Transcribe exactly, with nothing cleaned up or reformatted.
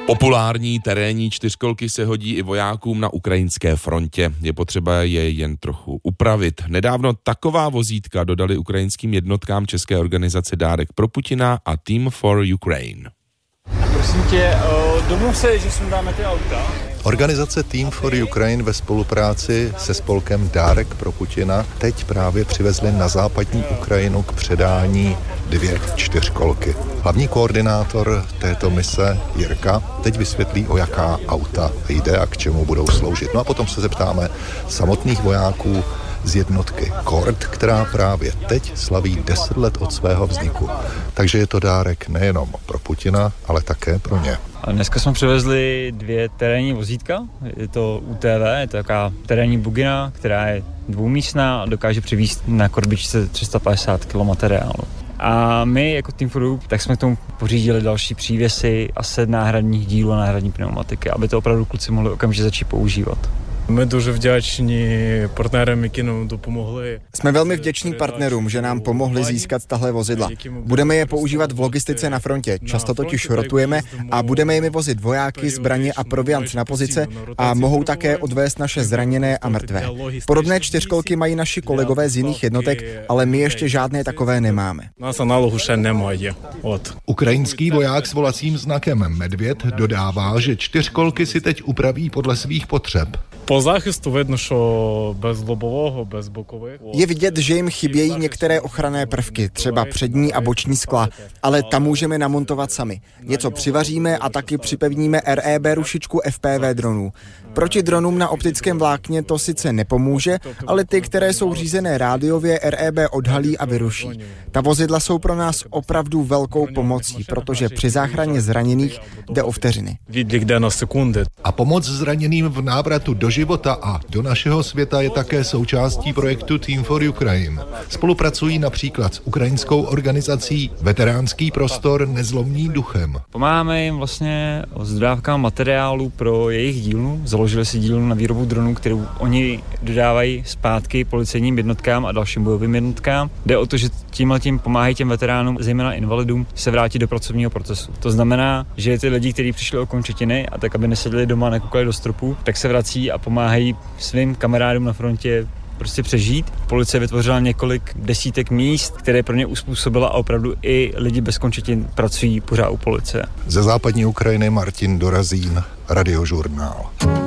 Populární terénní čtyřkolky se hodí i vojákům na ukrajinské frontě. Je potřeba je jen trochu upravit. Nedávno taková vozítka dodali ukrajinským jednotkám české organizace Dárek pro Putina a Team for Ukraine. Prosím tě, domluv se, že si dáme ty auta. Organizace Team for Ukraine ve spolupráci se spolkem Dárek pro Putina teď právě přivezli na západní Ukrajinu k předání dvě čtyřkolky. Hlavní koordinátor této mise Jirka teď vysvětlí, o jaká auta jde a k čemu budou sloužit. No a potom se zeptáme samotných vojáků z jednotky Kord, která právě teď slaví deset let od svého vzniku. Takže je to dárek nejenom pro Putina, ale také pro ně. A dneska jsme přivezli dvě terénní vozítka. Je to U T V, je to taková terénní bugina, která je dvoumístná a dokáže přivízt na korbičce tři sta padesát kilogramů materiálu. A my jako Team for Ukraine, tak jsme k tomu pořídili další přívěsy a set náhradních dílů a náhradní pneumatiky, aby to opravdu kluci mohli okamžitě začít používat. My дуже vděční partnerům, які nám dopomohli. Jsme velmi vděční partnerům, že nám pomohli získat tahle vozidla. Budeme je používat v logistice na frontě, často totiž rotujeme a budeme jimi vozit vojáky, zbraně a proviant na pozice a mohou také odvést naše zraněné a mrtvé. Podobné čtyřkolky mají naši kolegové z jiných jednotek, ale my ještě žádné takové nemáme. Nás analogu še nemají. Ukrajinský voják s volacím znakem Medvěd dodává, že čtyřkolky si teď upraví podle svých potřeb. Po záchystu vidno, že bez lobového, bez bokových. Je vidět, že jim chybějí některé ochranné prvky, třeba přední a boční skla, ale tam můžeme namontovat sami. Něco přivaříme a taky připevníme R E B rušičku F P V dronů. Proti dronům na optickém vlákně to sice nepomůže, ale ty, které jsou řízené rádiově, R E B odhalí a vyruší. Ta vozidla jsou pro nás opravdu velkou pomocí, protože při záchraně zraněných jde o vteřiny. A pomoc zraněným v návratu do života a do našeho světa je také součástí projektu Team for Ukraine. Spolupracují například s ukrajinskou organizací Veteránský prostor Nezlomní duchem. Pomáháme jim vlastně s dodávkami materiálu pro jejich dílnu. Založili si dílnu na výrobu dronů, kterou oni dodávají zpátky policejním jednotkám a dalším bojovým jednotkám. Jde o to, že tímhletím pomáhají těm veteránům, zejména invalidům, se vrátit do pracovního procesu. To znamená, že ty lidi, kteří přišli o končetiny a tak, aby neseděli doma a nekoukali do stropu, tak se vrací a pomáhají svým kamarádům na frontě prostě přežít. Policie vytvořila několik desítek míst, které pro ně uspůsobila a opravdu i lidi bez končetin pracují pořád u policie. Ze západní Ukrajiny Martin Dorazín, Radiožurnál.